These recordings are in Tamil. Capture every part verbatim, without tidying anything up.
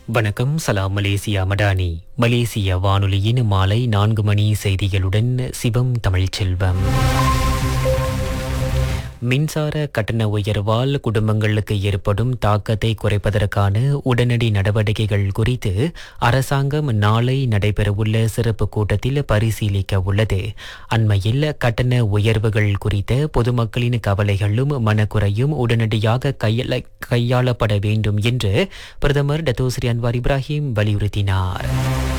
வணக்கம். சலாம் மலேசியா மடானி. மலேசிய வானொலியின் மாலை நான்கு மணி செய்திகளுடன் சிவம் தமிழ்ச்செல்வம். மின்சார கட்டண உயர்வால் குடும்பங்களுக்கு ஏற்படும் தாக்கத்தை குறைப்பதற்கான உடனடி நடவடிக்கைகள் குறித்து அரசாங்கம் நாளை நடைபெறவுள்ள சிறப்பு கூட்டத்தில் பரிசீலிக்க உள்ளது. அண்மையில் கட்டண உயர்வுகள் குறித்த பொதுமக்களின் கவலைகளும் மனக்குறையும் உடனடியாக கையாள கையாளப்பட வேண்டும் என்று பிரதமர் டத்தோஸ்ரீ அன்வார் இப்ராஹிம் வலியுறுத்தினார்.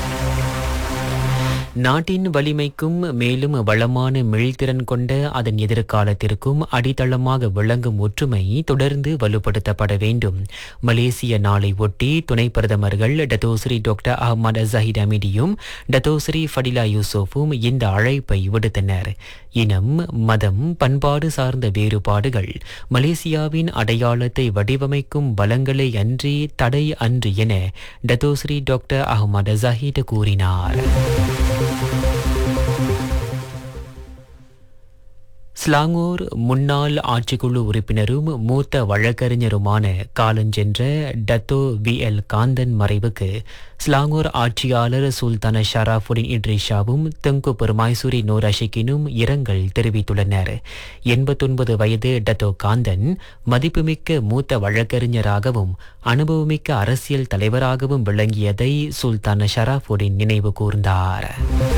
நாட்டின் வலிமைக்கும் மேலும் வளமான மீள்திறன் கொண்ட அதன் எதிர்காலத்திற்கும் அடித்தளமாக விளங்கும் ஒற்றுமை தொடர்ந்து வலுப்படுத்தப்பட வேண்டும். மலேசிய நாளை ஒட்டி துணை பிரதமர்கள் Datuk Seri doctor Ahmad Zaheer அமிடியும் Datuk Seri Fadillah யூசுஃபும் இந்த அழைப்பை விடுத்தனர். இனம், மதம், பண்பாடு சார்ந்த வேறுபாடுகள் மலேசியாவின் அடையாளத்தை வடிவமைக்கும் பலங்களை அன்றி தடை அன்று என டத்தோஸ்ரீ டாக்டர் அஹ்மத் ஜஹீர் கூறினார். ஸ்லாங்கூர் முன்னாள் ஆட்சிக்குழு உறுப்பினரும் மூத்த வழக்கறிஞருமான காலஞ்சென்ற டத்தோ வி எல் காந்தன் மறைவுக்கு ஸ்லாங்கூர் ஆட்சியாளர் சுல்தான ஷராஃபுடின் இட்ரிஷாவும் தெங்கு பெருமாய்சூரி நூர் அஷிக்கினும் இரங்கல் தெரிவித்துள்ளனர். எண்பத்தொன்பது வயது டத்தோ காந்தன் மதிப்புமிக்க மூத்த வழக்கறிஞராகவும் அனுபவமிக்க அரசியல் தலைவராகவும் விளங்கியதை சுல்தான ஷராஃபுடின் நினைவு கூர்ந்தார்.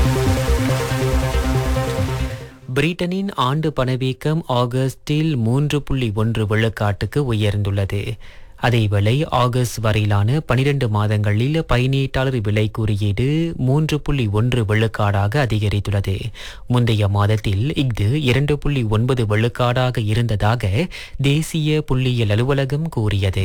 பிரிட்டனின் ஆண்டு பணவீக்கம் ஆகஸ்டில் மூன்று புள்ளி ஒன்று விழுக்காட்டுக்கு உயர்ந்துள்ளது. அதேவேளை ஆகஸ்ட் வரையிலான பனிரெண்டு மாதங்களில் பயனீட்டாளர் விலை குறியீடு மூன்று புள்ளி ஒன்று விழுக்காடாக அதிகரித்துள்ளது. முந்தைய மாதத்தில் இஃது இரண்டு புள்ளி ஒன்பது விழுக்காடாக இருந்ததாக தேசிய புள்ளியியல் அலுவலகம் கூறியது.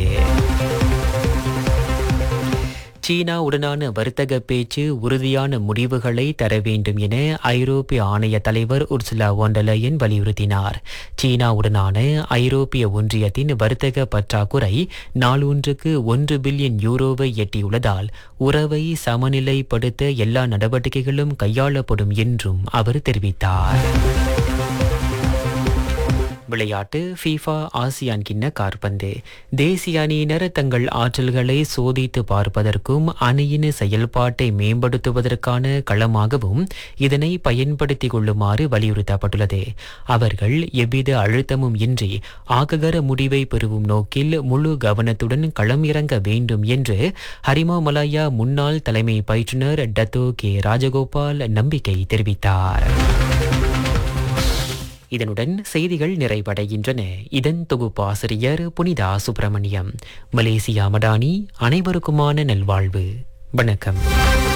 சீனாவுடனான வர்த்தக பேச்சு உறுதியான முடிவுகளை தர வேண்டும் என ஐரோப்பிய ஆணைய தலைவர் உர்சுலா வான் டெர் லெயன் வலியுறுத்தினார். சீனாவுடனான ஐரோப்பிய ஒன்றியத்தின் வர்த்தக பற்றாக்குறை நாளொன்றுக்கு ஒன்று பில்லியன் யூரோவை எட்டியுள்ளதால் உறவை சமநிலைப்படுத்த எல்லா நடவடிக்கைகளும் கையாளப்படும் என்றும் அவர் தெரிவித்தார். விளையாட்டு. ஃபீஃபா ஆசியான் கிண்ண காற்பந்து. தேசிய அணியினர் தங்கள் ஆற்றல்களை சோதித்து பார்ப்பதற்கும் அணியின் செயல்பாட்டை மேம்படுத்துவதற்கான களமாகவும் இதனை பயன்படுத்திக் கொள்ளுமாறு வலியுறுத்தப்பட்டுள்ளது. அவர்கள் எவ்வித அழுத்தமும் இன்றி ஆக்ககர முடிவை பெறும் நோக்கில் முழு கவனத்துடன் களம் இறங்க வேண்டும் என்று ஹரிமா மலாயா முன்னாள் தலைமை பயிற்றுனர் டத்தோ கே ராஜகோபால் நம்பிக்கை தெரிவித்தார். இதனுடன் செய்திகள் நிறைவடைகின்றன. இதன் தொகுப்பாசிரியர் புனிதா சுப்பிரமணியம். மலேசியா மடானி. அனைவருக்குமான நல்வாழ்வு. வணக்கம்.